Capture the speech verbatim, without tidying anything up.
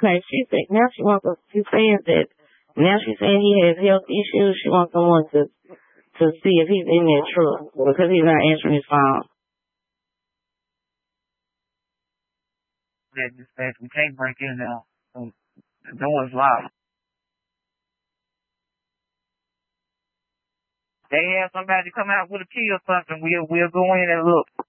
Okay, she said now she wants us. She's saying that now she's saying he has health issues. She wants someone to to see if he's in that truck because he's not answering his phone. That dispatch, we can't break in now. The door's locked. They have somebody come out with a key or something. We'll we'll go in and look.